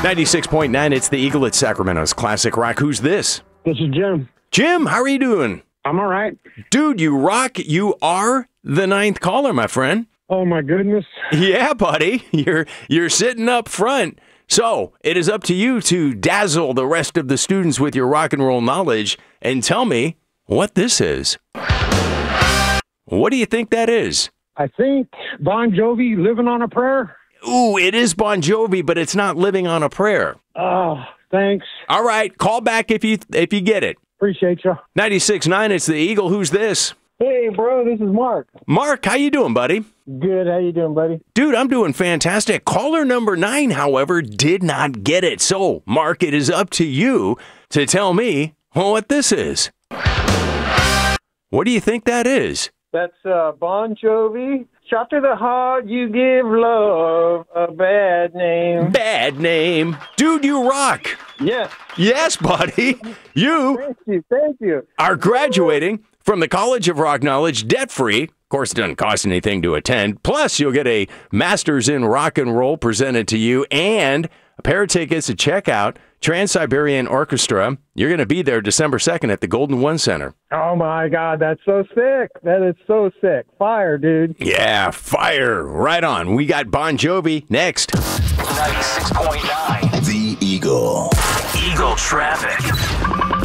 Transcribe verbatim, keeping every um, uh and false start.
ninety-six point nine, it's the Eagle at Sacramento's Classic Rock. Who's this? This is Jim. Jim, how are you doing? I'm all right. Dude, you rock. You are the ninth caller, my friend. Oh, my goodness. Yeah, buddy. You're you're sitting up front. So it is up to you to dazzle the rest of the students with your rock and roll knowledge and tell me what this is. What do you think that is? I think Bon Jovi, Living on a Prayer. Ooh, it is Bon Jovi, but it's not Living on a Prayer. Oh, thanks. All right, call back if you if you get it. Appreciate you. ninety-six point nine, it's the Eagle. Who's this? Hey, bro, this is Mark. Mark, how you doing, buddy? Good. How you doing, buddy? Dude, I'm doing fantastic. Caller number nine, however, did not get it. So, Mark, it is up to you to tell me what this is. What do you think that is? That's uh, Bon Jovi. Shot to the heart, you give love a bad name. Bad name. Dude, you rock. Yes. Yes, buddy. You Thank you. Thank you. are graduating from the College of Rock Knowledge debt-free. Of course, it doesn't cost anything to attend. Plus, you'll get a Masters in Rock and Roll presented to you and a pair of tickets to check out Trans-Siberian Orchestra. You're going to be there December second at the Golden One Center. Oh, my God. That's so sick. That is so sick. Fire, dude. Yeah, fire. Right on. We got Bon Jovi next. ninety-six point nine. The Eagle. Eagle Traffic.